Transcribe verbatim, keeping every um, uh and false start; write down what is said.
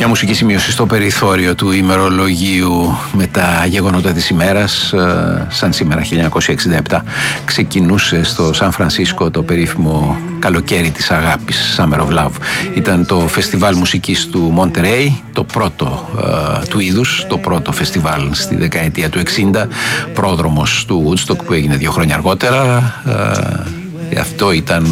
Μια μουσική σημείωση στο περιθώριο του ημερολογίου με τα γεγονότα της ημέρας. Σαν σήμερα χίλια εννιακόσια εξήντα επτά ξεκινούσε στο Σαν Φρανσίσκο το περίφημο καλοκαίρι της αγάπης, Summer of Love. Ήταν το φεστιβάλ μουσικής του Monterey, το πρώτο uh, του είδους, το πρώτο φεστιβάλ στη δεκαετία του εξήντα, πρόδρομος του Woodstock που έγινε δύο χρόνια αργότερα. Uh, αυτό ήταν